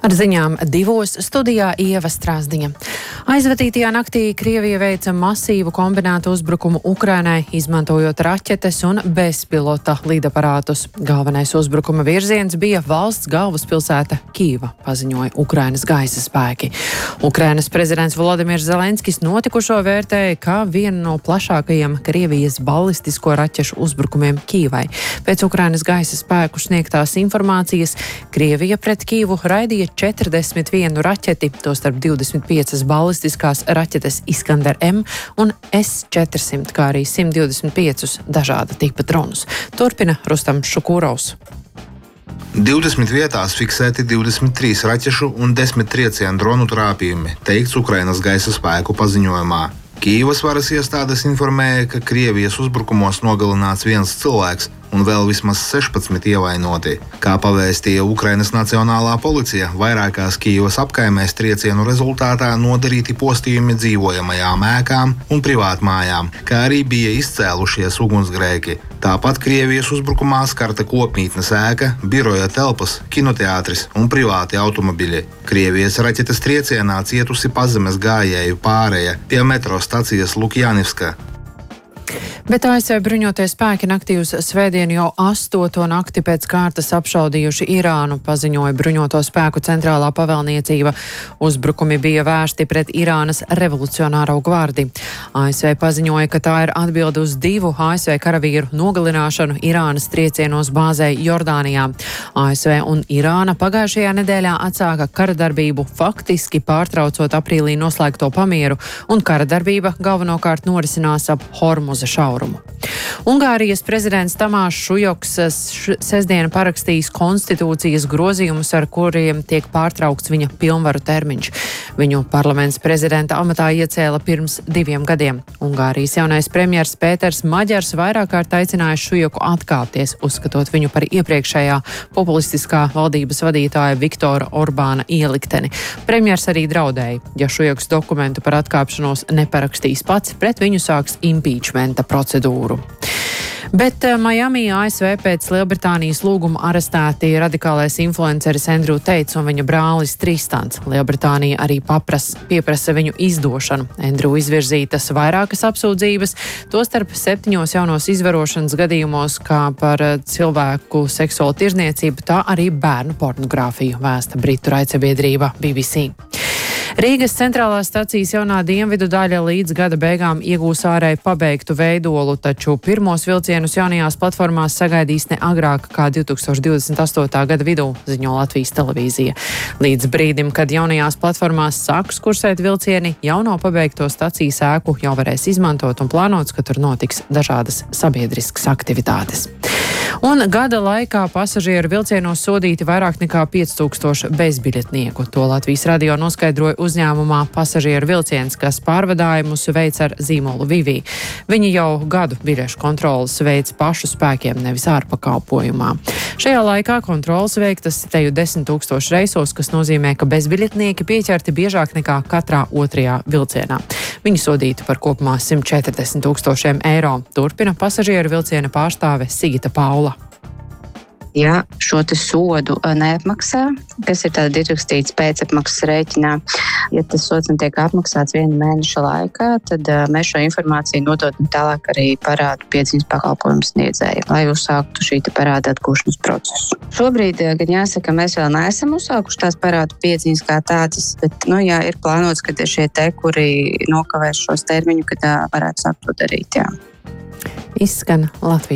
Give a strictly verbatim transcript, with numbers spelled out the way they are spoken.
Ar ziņām divos studijā Ieva Strāzdiņa. Aizvadītajā naktī Krievija veica masīvu kombinētu uzbrukumu Ukrainai, izmantojot raķetes un bezpilota lidaparātus. Galvenais uzbrukuma virziens bija valsts galvaspilsēta Kīva, paziņoja Ukrainas gaisa spēki. Ukrainas prezidents Volodimirs Zelenskis notikušo vērtēja kā vienu no plašākajiem Krievijas balistisko raķešu uzbrukumiem Kīvai. Pēc Ukrainas gaisa spēku sniegtās informācijas Krievija pret Kīvu raidīja četrdesmit vienu raķeti, tostarp divdesmit piecas balistiskās raķetes Iskander M un S četrsimt, kā arī simt divdesmit piecus dažāda tipa dronus. Turpina Rustams Šukūrovs. divdesmit vietās fiksēti divdesmit trīs raķešu un desmit triecienu dronu trāpījumi, teikts Ukrainas gaisa spēku paziņojumā. Kīvas varas iestādes informēja, ka Krievijas uzbrukumos nogalināts viens cilvēks un vēl vismaz sešpadsmit ievainoti. Kā pavēstīja Ukrainas Nacionālā policija, vairākās Kīvas apkaimēs triecienu rezultātā nodarīti postījumi dzīvojamajām ēkām un privātmājām, kā arī bija izcēlušies ugunsgrēki. Tāpat Krievijas uzbrukumā skarta kopmītnes ēka, biroja telpas, kinoteātris un privāti automobiļi. Krievijas raķetes triecienā cietusi pazemes gājēju pāreja pie metro stacijas Lukjanivska. Bet A S V bruņotie spēki naktī uz svētdienu jau astoto nakti pēc kārtas apšaudījuši Irānu, paziņoja bruņoto spēku centrālā pavēlniecība. Uzbrukumi bija vērsti pret Irānas revolucionāro gvardi. A S V paziņoja, ka tā ir atbilde uz divu A S V karavīru nogalināšanu Irānas triecienos bāzē Jordānijā. A S V un Irāna pagājušajā nedēļā atsāka karadarbību, faktiski pārtraucot aprīlī noslēgto pamieru, un karadarbība galvenokārt norisinās ap Hormuza šaurumu. Ungārijas prezidents Tamāšs Šujoks sestdien parakstījis konstitūcijas grozījumus, ar kuriem tiek pārtraukts viņa pilnvaru termiņš. Viņu parlaments prezidenta amatā iecēla pirms diviem gadiem. Ungārijas jaunais premjers Pēters Maģars vairāk kārt aicināja Šujoku atkāpties, uzskatot viņu par iepriekšējā populistiskā valdības vadītāja Viktora Orbāna ielikteni. Premjers arī draudēja, ja Šujoks dokumentu par atkāpšanos neparakstīs pats, pret viņu sāks impeachmenta procedūru. Bet Miami A S V pēc Lielbritānijas lūguma arestēti radikālais influenceris Andrew Teits un viņa brālis Tristans. Lielbritānija arī papras, pieprasa viņu izdošanu. Andrew izvirzītas vairākas apsūdzības, tostarp septiņos jaunos izvarošanas gadījumos, kā par cilvēku seksuālu tirzniecību, tā arī bērnu pornogrāfiju, vēsta britu raidsabiedrība B B C. Rīgas centrālās stacijas jaunā dienvidu daļa līdz gada beigām iegūs ārēji pabeigtu veidolu, taču pirmos vilcienus jaunajās platformās sagaidīs ne agrāk kā divtūkstoš divdesmit astotā gada vidū, ziņo Latvijas televīzija. Līdz brīdim, kad jaunajās platformās sāks kursēt vilcieni, jauno pabeigto stacijas ēku jau varēs izmantot un plānots, ka tur notiks dažādas sabiedriskas aktivitātes. Un gada laikā pasažieru vilcienos sodīti vairāk nekā pieci tūkstoši bezbiļetnieku. To Latvijas radio noskaidroja uzņēmumā Pasažieru vilciens, kas pārvadājumus veic ar zīmolu Vivī. Viņi jau gadu biļešu kontrolas veic pašu spēkiem, nevis ārpakalpojumā. Šajā laikā kontrolas veiktas teju desmit tūkstoši reisos, kas nozīmē, ka bezbiļetnieki pieķerti biežāk nekā katrā otrajā vilcienā. Viņi sodīti par kopumā simt četrdesmit tūkstošiem eiro. Turpina pasažieru vilciena pārstāve Sigita Paula. Ja šo te sodu neapmaksā, kas ir tāda ierakstīts pēcapmaksas rēķinā, ja tas sods netiek apmaksāts viena mēneša laikā, tad mēs šo informāciju nododam tālāk arī parādu piedziņas pakalpojumu sniedzējiem, lai uzsāktu šī te parāda atgūšanas procesu. Šobrīd, gan jāsaka, mēs vēl neesam uzsākuši tās parādu piedziņas kā tādas, bet, nu jā, ir plānots, ka šie te, kuri nokavēs šos termiņu, kad varētu sākt to darīt, jā. Izskan Latvijas